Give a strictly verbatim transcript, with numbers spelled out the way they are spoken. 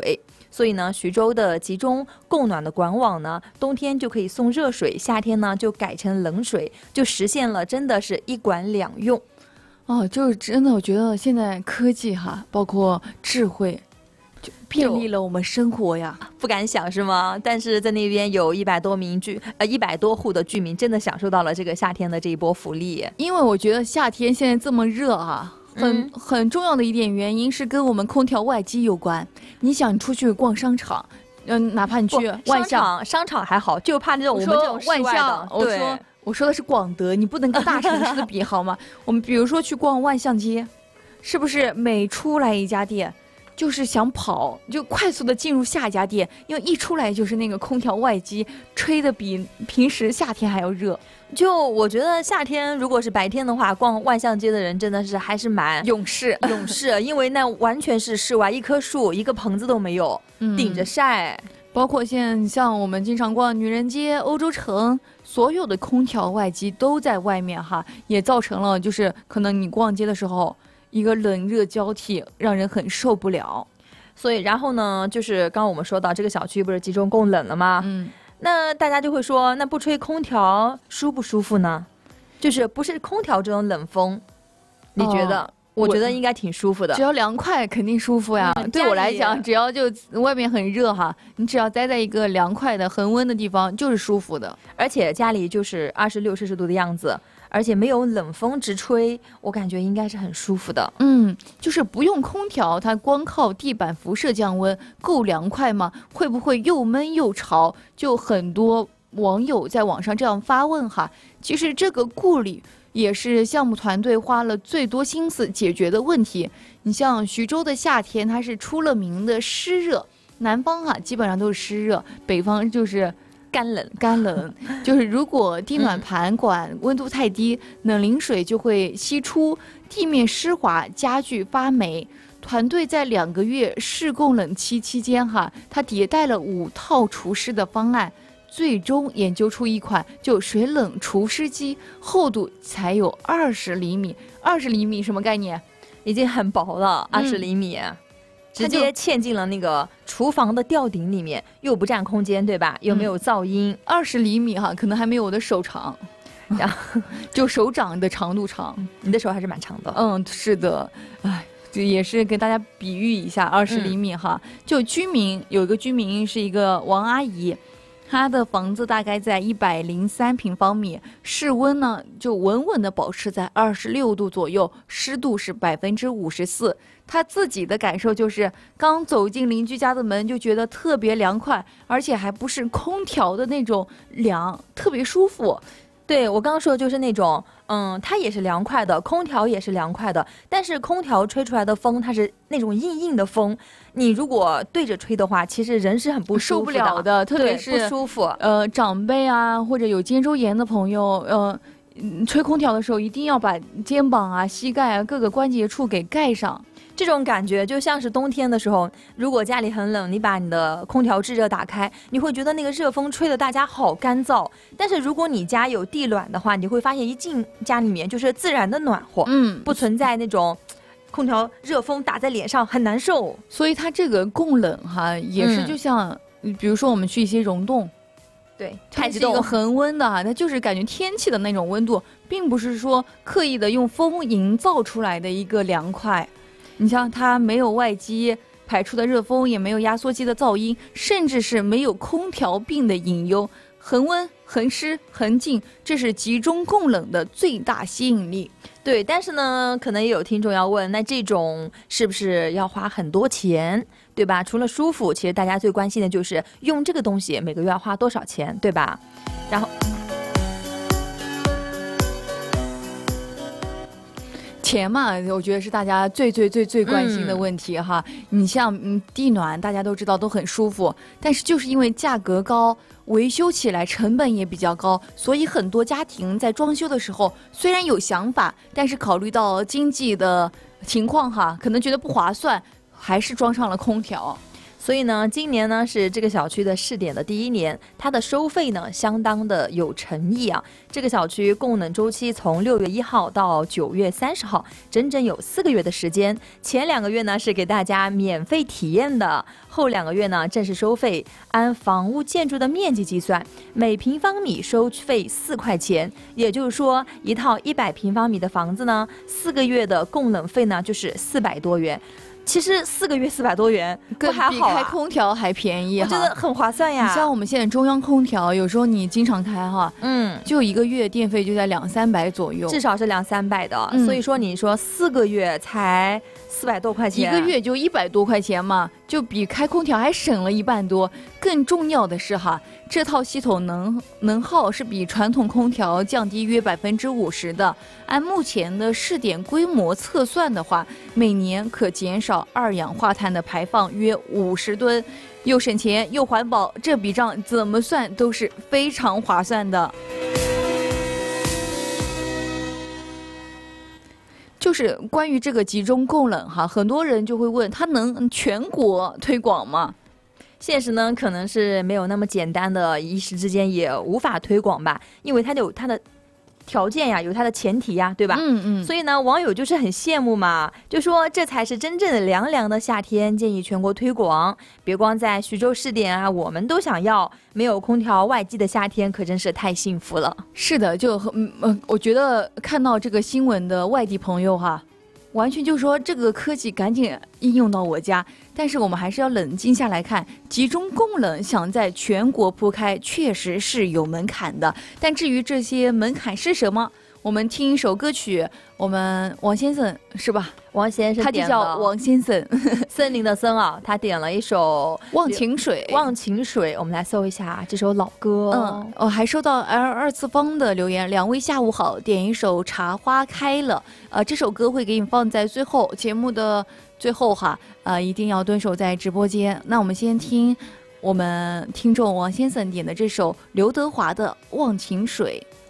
水。所以呢，徐州的集中供暖的管网呢，冬天就可以送热水，夏天呢就改成冷水，就实现了真的是一管两用。 哦，就是真的，我觉得现在科技哈，包括智慧，就便利了我们生活呀。 不敢想是吗？但是在那边有一百多名居呃一百多户的居民，真的享受到了这个夏天的这一波福利。 因为我觉得夏天现在这么热啊。很、嗯、很重要的一点原因是跟我们空调外机有关。你想你出去逛商场，嗯、呃，哪怕你去万象， 商场商场还好，就怕那种我们这种万象，我说我说的是广德，你不能跟大城市的比好吗？我们比如说去逛万象街，是不是每出来一家店，就是想跑，就快速的进入下一家店，因为一出来就是那个空调外机吹的比平时夏天还要热。 就我觉得夏天如果是白天的话，逛万象街的人真的是还是蛮勇士勇士，因为那完全是室外，一棵树一个棚子都没有，嗯、顶着晒。 包括现在像我们经常逛女人街、欧洲城，所有的空调外机都在外面哈，也造成了就是可能你逛街的时候一个冷热交替，让人很受不了。 所以然后呢，就是刚刚我们说到这个小区不是集中供冷了吗？嗯。那大家就会说，那不吹空调舒不舒服呢？就是不是空调这种冷风，你觉得？哦、我觉得应该挺舒服的。 只要凉快，肯定舒服呀。嗯、对我来讲，只要就外面很热哈，你只要待在一个凉快的、恒温的地方，就是舒服的。 而且家里就是二十六摄氏度的样子。而且没有冷风直吹，我感觉应该是很舒服的。 嗯，就是不用空调，它光靠地板辐射降温，够凉快吗？会不会又闷又潮？就很多网友在网上这样发问哈。其实这个顾虑也是项目团队花了最多心思解决的问题。你像徐州的夏天，它是出了名的湿热，南方哈基本上都是湿热，北方就是干冷干冷，就是如果地暖盘管温度太低，嗯、冷凝水就会析出，地面湿滑，家具发霉。团队在两个月试供冷期期间，哈，它迭代了五套除湿的方案，最终研究出一款就水冷除湿机，厚度才有二十厘米。二十厘米什么概念？ 已经很薄了，二十厘米。嗯，直接嵌进了那个厨房的吊顶里面，又不占空间，对吧？又没有噪音。 二十厘米哈，可能还没有我的手长，然后就手掌的长度长。 你的手还是蛮长的。 嗯，是的，哎，也是跟大家比喻一下二十厘米哈。嗯、就居民有一个居民是一个王阿姨。他的房子大概在一百零三平方米，室温呢就稳稳的保持在二十六度左右，湿度是百分之五十四。他自己的感受就是，刚走进邻居家的门就觉得特别凉快，而且还不是空调的那种凉，特别舒服。 对，我刚刚说的就是那种，嗯，它也是凉快的，空调也是凉快的，但是空调吹出来的风，它是那种硬硬的风，你如果对着吹的话，其实人是很不舒服的， 受不了的，特别是不舒服。 呃，长辈啊，或者有肩周炎的朋友，呃，吹空调的时候一定要把肩膀啊、膝盖啊各个关节处给盖上。 这种感觉就像是冬天的时候，如果家里很冷，你把你的空调制热打开，你会觉得那个热风吹得大家好干燥。但是如果你家有地暖的话，你会发现一进家里面就是自然的暖和，嗯，不存在那种空调热风打在脸上很难受。 所以它这个供冷哈，也是就像、嗯、比如说我们去一些溶洞， 对， 它是一个恒温的哈，它就是感觉天气的那种温度，并不是说刻意的用风营造出来的一个凉快。你像它没有外机排出的热风，也没有压缩机的噪音，甚至是没有空调病的隐忧，恒温、恒湿、恒静，这是集中供冷的最大吸引力。 对，但是呢，可能也有听众要问，那这种是不是要花很多钱，对吧？除了舒服，其实大家最关心的就是用这个东西每个月要花多少钱，对吧？然后钱嘛，我觉得是大家最最最最关心的问题哈。嗯、你像嗯地暖，大家都知道都很舒服，但是就是因为价格高，维修起来成本也比较高，所以很多家庭在装修的时候虽然有想法，但是考虑到经济的情况哈，可能觉得不划算，还是装上了空调。 所以呢，今年呢是这个小区的试点的第一年，它的收费呢相当的有诚意啊。这个小区供冷周期从六月一号到九月三十号，整整有四个月的时间。前两个月呢是给大家免费体验的，后两个月呢正式收费，按房屋建筑的面积计算，每平方米收费四块钱。也就是说，一套一百平方米的房子呢，四个月的供冷费呢就是四百多元。其实四个月四百多元，不还好啊？ 比开空调还便宜， 我觉得很划算呀。 你像我们现在中央空调，有时候你经常开哈， 嗯， 就一个月电费就在两三百左右， 至少是两三百的。 嗯、 所以说，你说四个月才四百多块钱， 一个月就一百多块钱嘛，就比开空调还省了一半多。更重要的是哈，这套系统能能耗是比传统空调降低约百分之五十的。按目前的试点规模测算的话，每年可减少二氧化碳的排放约五十吨，又省钱又环保，这笔账怎么算都是非常划算的。就是关于这个集中供冷哈，很多人就会问，它能全国推广吗？ 现实呢，可能是没有那么简单的，一时之间也无法推广吧，因为它有它的条件呀，有它的前提呀，对吧？ 嗯嗯。 所以呢，网友就是很羡慕嘛，就说这才是真正的凉凉的夏天，建议全国推广，别光在徐州试点啊，我们都想要。没有空调外机的夏天可真是太幸福了。 是的，就嗯呃，我觉得看到这个新闻的外地朋友哈，完全就说这个科技赶紧应用到我家。但是我们还是要冷静下来看，集中供冷想在全国铺开，确实是有门槛的。但至于这些门槛是什么，我们听一首歌曲，我们王先生是吧？ 王先生他就叫王先生， 森林的森啊，他点了一首 《忘情水》。 忘情水，我们来搜一下这首老歌。 嗯，我、哦、还收到 L 二次方的留言，两位下午好，点一首《茶花开了》。呃，这首歌会给你放在最后节目的最后哈，呃，一定要蹲守在直播间。那我们先听我们听众王先生点的这首刘德华的《忘情水》。